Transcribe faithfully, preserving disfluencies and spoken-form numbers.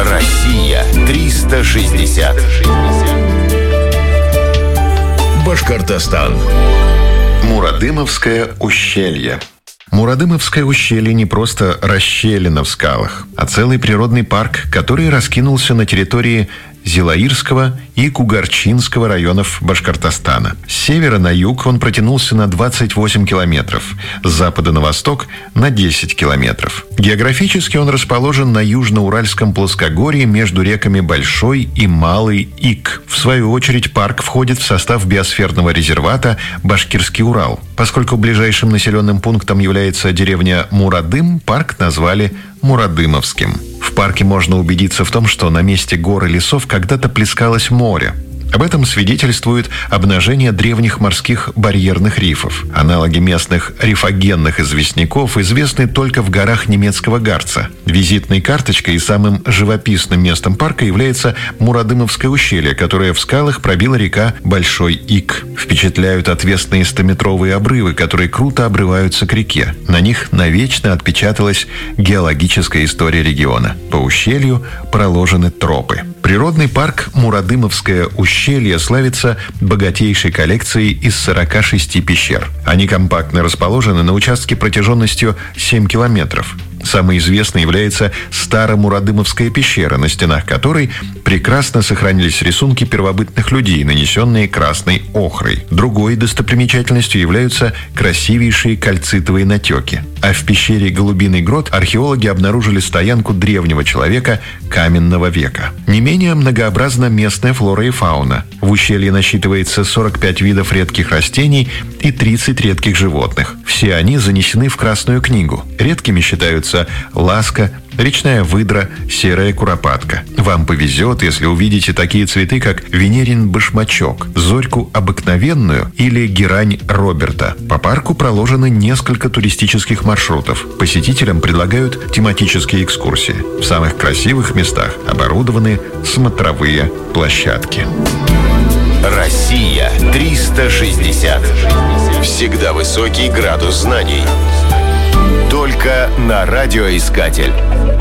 Россия триста шестьдесят. Башкортостан. Мурадымовское ущелье. Мурадымовское ущелье не просто расщелина в скалах, а целый природный парк, который раскинулся на территории Зилаирского и Кугарчинского районов Башкортостана. С севера на юг он протянулся на двадцать восемь километров, с запада на восток – на десять километров. Географически он расположен на южноуральском плоскогорье между реками Большой и Малый Ик. В свою очередь парк входит в состав биосферного резервата Башкирский Урал. Поскольку ближайшим населенным пунктом является деревня Мурадым, парк назвали Мурадымовским. В парке можно убедиться в том, что на месте гор и лесов когда-то плескалось море. Об этом свидетельствует обнажение древних морских барьерных рифов. Аналоги местных рифогенных известняков известны только в горах немецкого Гарца. Визитной карточкой и самым живописным местом парка является Мурадымовское ущелье, которое в скалах пробила река Большой Ик. Впечатляют отвесные стометровые обрывы, которые круто обрываются к реке. На них навечно отпечаталась геологическая история региона. По ущелью проложены тропы. Природный парк Мурадымовское ущелье славится богатейшей коллекцией из сорока шести пещер. Они компактно расположены на участке протяженностью семь километров. Самой известной является Старомурадымовская пещера, на стенах которой прекрасно сохранились рисунки первобытных людей, нанесенные красной охрой. Другой достопримечательностью являются красивейшие кальцитовые натеки. А в пещере Голубиный Грот археологи обнаружили стоянку древнего человека каменного века. Не менее многообразна местная флора и фауна. В ущелье насчитывается сорок пять видов редких растений и тридцать редких животных. Все они занесены в Красную книгу. Редкими считаются ласка, речная выдра, серая куропатка. Вам повезет, если увидите такие цветы, как венерин башмачок, зорьку обыкновенную или герань Роберта. По парку проложены несколько туристических маршрутов. Посетителям предлагают тематические экскурсии. В самых красивых местах оборудованы смотровые площадки. Россия триста шестьдесят. Всегда высокий градус знаний. Только на радиоискатель.